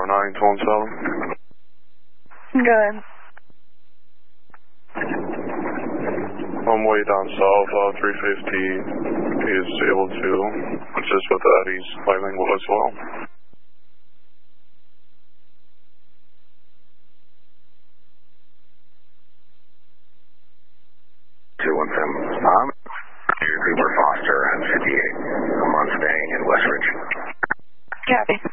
Go ahead. On way down south, 350 is able to assist with that. He's bilingual as well. Cooper Foster and 58. I'm on staying in Westridge. Copy.